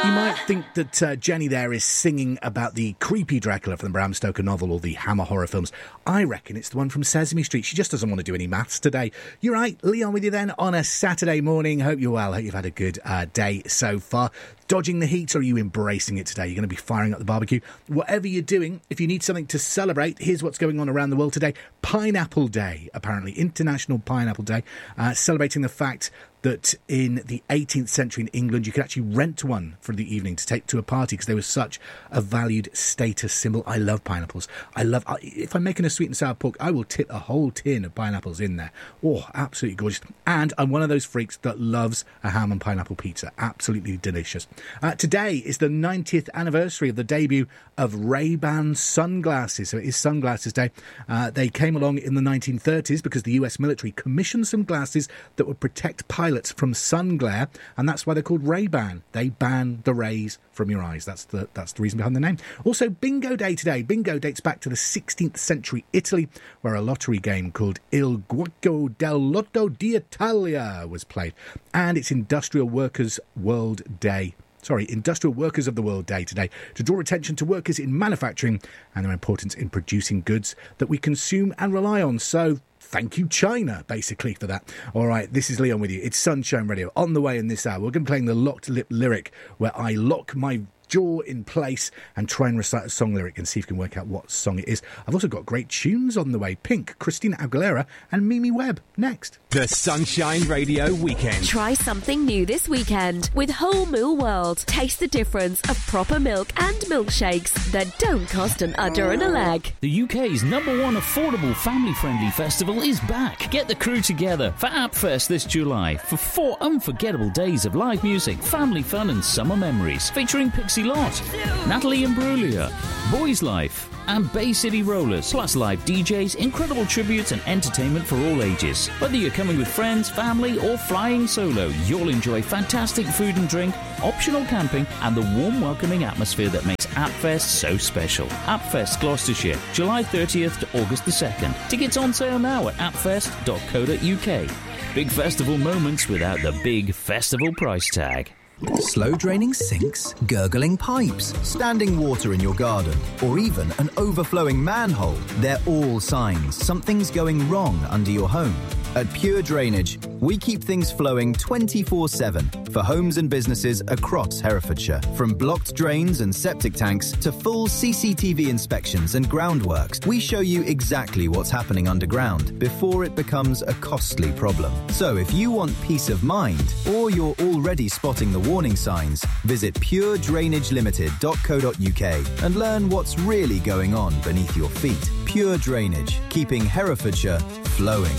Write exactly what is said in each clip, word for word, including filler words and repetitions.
You might think that uh, Jenny there is singing about the creepy Dracula from the Bram Stoker novel or the Hammer horror films. I reckon it's the one from Sesame Street. She just doesn't want to do any maths today. You're right, Leon with you then on a Saturday morning. Hope you're well. Hope you've had a good uh, day so far. Dodging the heat, or are you embracing it today? You're going to be firing up the barbecue. Whatever you're doing, if you need something to celebrate, here's what's going on around the world today. Pineapple Day, apparently. International Pineapple Day. Uh, celebrating the fact that in the eighteenth century in England, you could actually rent one for the evening to take to a party because they were such a valued status symbol. I love pineapples. I love... If I'm making a sweet and sour pork, I will tip a whole tin of pineapples in there. Oh, absolutely gorgeous. And I'm one of those freaks that loves a ham and pineapple pizza. Absolutely delicious. Uh, today is the ninetieth anniversary of the debut of Ray-Ban sunglasses. So it is Sunglasses Day. Uh, they came along in the nineteen thirties because the U S military commissioned some glasses that would protect pilots from sun glare, and that's why they're called Ray-Ban. They ban the rays from your eyes. That's the that's the reason behind the name. Also, Bingo Day today. Bingo dates back to the sixteenth century Italy, where a lottery game called Il Gioco del Lotto d'Italia was played. And it's Industrial Workers' World Day. Sorry, Industrial Workers of the World Day today, to draw attention to workers in manufacturing and their importance in producing goods that we consume and rely on. So, thank you, China, basically, for that. All right, this is Leon with you. It's Sunshine Radio. On the way in this hour, we're going to be playing the Locked Lip lyric, where I lock my jaw in place and try and recite a song lyric and see if you can work out what song it is. I've also got great tunes on the way. Pink, Christina Aguilera and Mimi Webb next. The Sunshine Radio Weekend. Try something new this weekend with Whole Moo World. Taste the difference of proper milk and milkshakes that don't cost an udder and a leg. The U K's number one affordable family-friendly festival is back. Get the crew together for AppFest this July for four unforgettable days of live music, family fun and summer memories featuring Pixie Lott, Natalie Imbruglia, Boys Life and Bay City Rollers, plus live D Js, incredible tributes and entertainment for all ages. Whether you're coming with friends, family or flying solo, you'll enjoy fantastic food and drink, optional camping and the warm welcoming atmosphere that makes AppFest so special. AppFest Gloucestershire, July thirtieth to August the second. Tickets on sale now at appfest dot co dot uk. Big festival moments without the big festival price tag. Slow draining sinks, gurgling pipes, standing water in your garden, or even an overflowing manhole. They're all signs something's going wrong under your home. At Pure Drainage, we keep things flowing twenty-four seven for homes and businesses across Herefordshire. From blocked drains and septic tanks to full C C T V inspections and groundworks, we show you exactly what's happening underground before it becomes a costly problem. So if you want peace of mind, or you're already spotting the warning signs, visit pure drainage limited dot co dot uk and learn what's really going on beneath your feet. Pure Drainage, keeping Herefordshire flowing.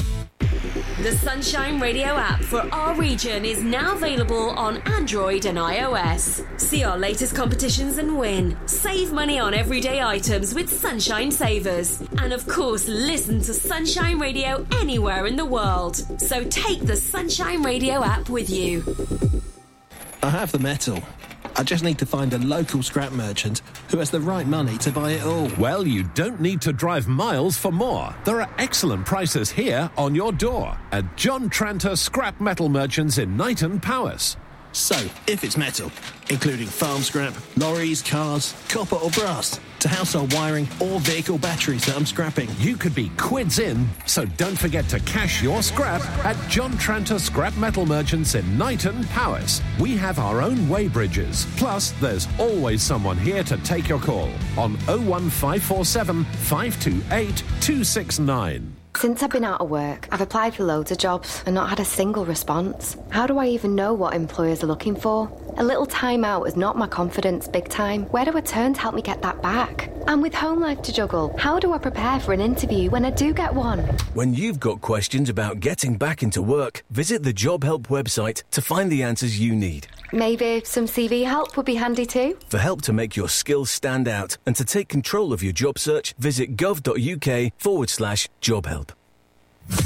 The Sunshine Radio app for our region is now available on Android and iOS. See our latest competitions and win. Save money on everyday items with Sunshine Savers. And of course, listen to Sunshine Radio anywhere in the world. So take the Sunshine Radio app with you. I have the metal. I just need to find a local scrap merchant who has the right money to buy it all. Well, you don't need to drive miles for more. There are excellent prices here on your door at John Tranter Scrap Metal Merchants in Knighton, Powys. So, if it's metal, including farm scrap, lorries, cars, copper or brass, to household wiring or vehicle batteries that I'm scrapping, you could be quids in, so don't forget to cash your scrap at John Tranter Scrap Metal Merchants in Knighton, Powys. We have our own weighbridges, plus there's always someone here to take your call on oh one five four seven, five two eight, two six nine. Since I've been out of work, I've applied for loads of jobs and not had a single response. How do I even know what employers are looking for? A little time out has knocked my confidence big time. Where do I turn to help me get that back? And with home life to juggle, how do I prepare for an interview when I do get one? When you've got questions about getting back into work, visit the Job Help website to find the answers you need. Maybe some C V help would be handy too? For help to make your skills stand out and to take control of your job search, visit gov.uk forward slash job help.